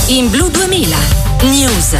in Blu 2000 News.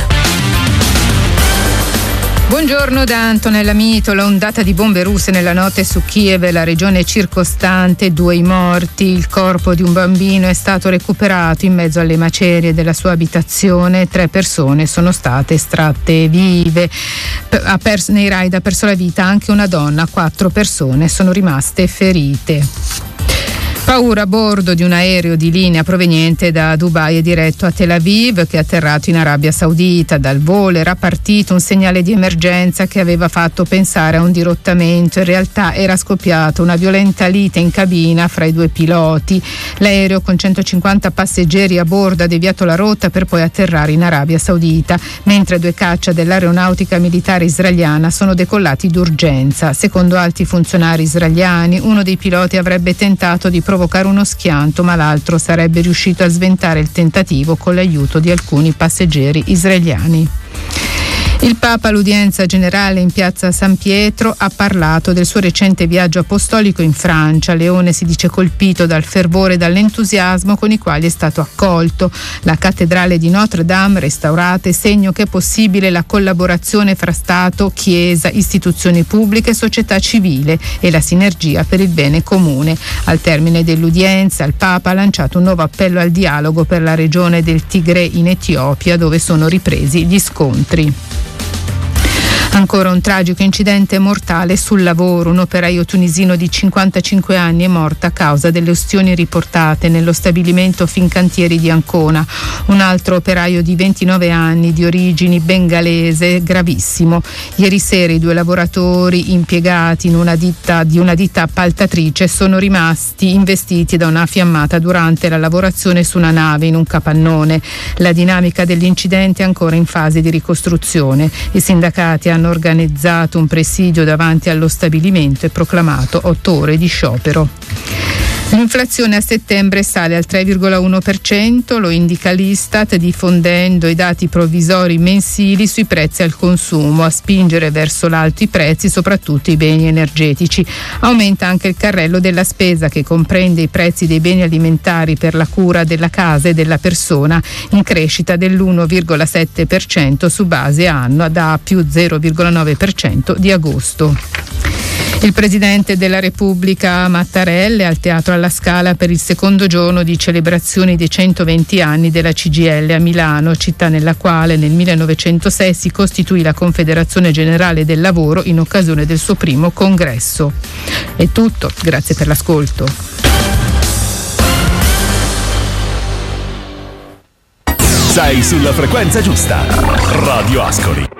Buongiorno da Antonella Mitola. Ondata di bombe russe nella notte su Kiev e la regione circostante, 2 i morti. Il corpo di un bambino è stato recuperato in mezzo alle macerie della sua abitazione. 3 persone sono state estratte vive. Nei raid ha perso la vita anche una donna. 4 persone sono rimaste ferite. Paura a bordo di un aereo di linea proveniente da Dubai e diretto a Tel Aviv, che è atterrato in Arabia Saudita. Dal volo era partito un segnale di emergenza che aveva fatto pensare a un dirottamento. In realtà era scoppiata una violenta lite in cabina fra i 2 piloti. L'aereo con 150 passeggeri a bordo ha deviato la rotta per poi atterrare in Arabia Saudita, mentre 2 caccia dell'aeronautica militare israeliana sono decollati d'urgenza. Secondo alti funzionari israeliani, uno dei piloti avrebbe tentato di provocare uno schianto, ma l'altro sarebbe riuscito a sventare il tentativo con l'aiuto di alcuni passeggeri israeliani. Il Papa all'udienza generale in piazza San Pietro ha parlato del suo recente viaggio apostolico in Francia. Leone si dice colpito dal fervore e dall'entusiasmo con i quali è stato accolto. La cattedrale di Notre Dame restaurata è segno che è possibile la collaborazione fra Stato, Chiesa, istituzioni pubbliche e società civile e la sinergia per il bene comune. Al termine dell'udienza il Papa ha lanciato un nuovo appello al dialogo per la regione del Tigre in Etiopia, dove sono ripresi gli scontri. Ancora un tragico incidente mortale sul lavoro. Un operaio tunisino di 55 anni è morto a causa delle ustioni riportate nello stabilimento Fincantieri di Ancona. Un altro operaio di 29 anni di origini bengalese, gravissimo. Ieri sera i 2 lavoratori impiegati in una ditta appaltatrice sono rimasti investiti da una fiammata durante la lavorazione su una nave in un capannone. La dinamica dell'incidente è ancora in fase di ricostruzione. I sindacati hanno organizzato un presidio davanti allo stabilimento e proclamato 8 ore di sciopero. L'inflazione a settembre sale al 3,1%, lo indica l'Istat, diffondendo i dati provvisori mensili sui prezzi al consumo. A spingere verso l'alto i prezzi, soprattutto i beni energetici. Aumenta anche il carrello della spesa, che comprende i prezzi dei beni alimentari per la cura della casa e della persona, in crescita dell'1,7% su base annua, da più 0,9% di agosto. Il Presidente della Repubblica Mattarella è al Teatro alla Scala per il secondo giorno di celebrazioni dei 120 anni della CGIL a Milano, città nella quale nel 1906 si costituì la Confederazione Generale del Lavoro in occasione del suo primo congresso. È tutto, grazie per l'ascolto. Sei sulla frequenza giusta. Radio Ascoli.